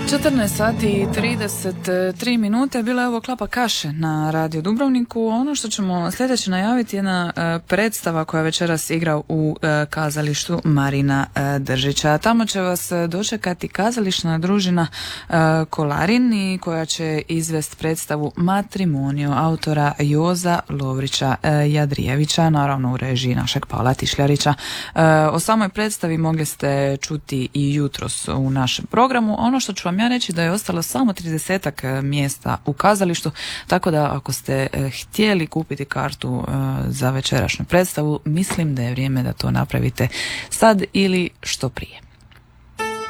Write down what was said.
14 sati i 33 minute bila je ovo Klapa kaše na Radio Dubrovniku. Ono što ćemo sljedeće najaviti je jedna predstava koja večeras igra u kazalištu Marina Držića. Tamo će vas dočekati kazališna družina Kolarin i koja će izvest predstavu Matrimonio autora Joza Lovrića Jadrijevića, naravno u režiji našeg Pavla Tišljarića. O samoj predstavi mogli ste čuti i jutros u našem programu. Ono što ću vam ja reći da je ostalo samo 30 mjesta u kazalištu, tako da ako ste htjeli kupiti kartu za večerašnju predstavu, mislim da je vrijeme da to napravite sad ili što prije.